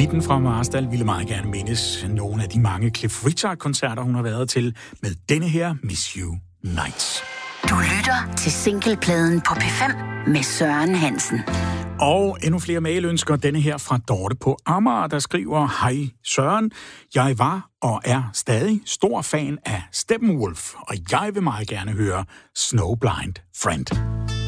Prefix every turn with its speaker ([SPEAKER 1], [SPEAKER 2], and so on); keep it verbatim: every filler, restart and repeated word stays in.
[SPEAKER 1] Bitten fra Marstal ville meget gerne mindes nogle af de mange Cliff Richard-koncerter, hun har været til, med denne her Miss You Nights.
[SPEAKER 2] Du lytter til singlepladen på P fem med Søren Hansen.
[SPEAKER 1] Og endnu flere mailønsker, denne her fra Dorte på Amager, der skriver: Hej Søren, jeg var og er stadig stor fan af Steppenwolf, og jeg vil meget gerne høre Snowblind Friend.